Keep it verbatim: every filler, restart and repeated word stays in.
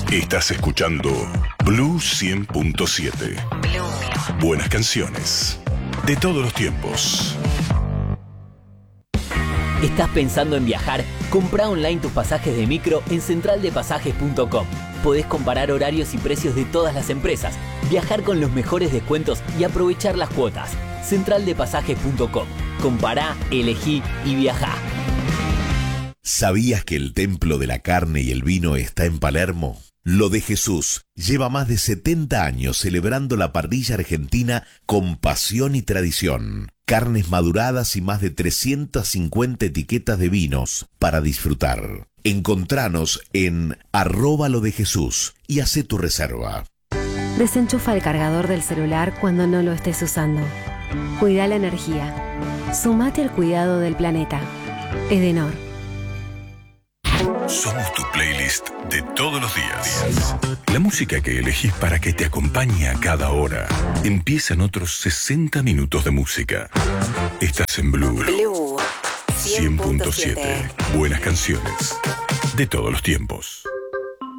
Estás escuchando Blue cien punto siete. Buenas canciones de todos los tiempos. ¿Estás pensando en viajar? Comprá online tus pasajes de micro en central de pasajes punto com. Podés comparar horarios y precios de todas las empresas, viajar con los mejores descuentos y aprovechar las cuotas. central de pasajes punto com. Compará, elegí y viajá. ¿Sabías que el templo de la carne y el vino está en Palermo? Lo de Jesús lleva más de setenta años celebrando la parrilla argentina con pasión y tradición. Carnes maduradas y más de trescientas cincuenta etiquetas de vinos para disfrutar. Encontranos en arroba lo de Jesús y hacé tu reserva. Desenchufa el cargador del celular cuando no lo estés usando. Cuida la energía. Sumate al cuidado del planeta. Edenor. Somos tu playlist de todos los días. La música que elegís para que te acompañe a cada hora. Empiezan otros sesenta minutos de música. Estás en Blue. Blue cien punto siete. Buenas canciones de todos los tiempos.